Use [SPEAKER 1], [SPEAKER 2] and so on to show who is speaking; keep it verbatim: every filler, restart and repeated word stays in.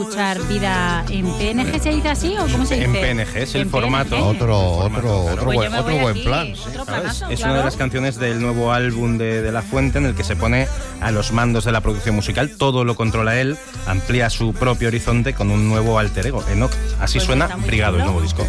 [SPEAKER 1] escuchar Vida en P N G, ¿se dice así o cómo se dice?
[SPEAKER 2] En P N G es el
[SPEAKER 1] En
[SPEAKER 2] formato.
[SPEAKER 1] P N G.
[SPEAKER 3] Otro, otro,
[SPEAKER 2] Claro.
[SPEAKER 3] otro,
[SPEAKER 1] Pues yo
[SPEAKER 3] buen,
[SPEAKER 1] me
[SPEAKER 3] otro
[SPEAKER 1] voy
[SPEAKER 3] buen
[SPEAKER 1] aquí,
[SPEAKER 3] plan. sí.
[SPEAKER 1] otro
[SPEAKER 2] Claro,
[SPEAKER 1] planazo,
[SPEAKER 2] es, es
[SPEAKER 1] claro.
[SPEAKER 2] una de las canciones del nuevo álbum de De La Fuente, en el que se pone a los mandos de la producción musical. Todo lo controla él, amplía su propio horizonte con un nuevo alter ego, Enoch. Así
[SPEAKER 1] Pues
[SPEAKER 2] suena
[SPEAKER 1] está muy
[SPEAKER 2] Brigado, el
[SPEAKER 1] chulo.
[SPEAKER 2] nuevo disco.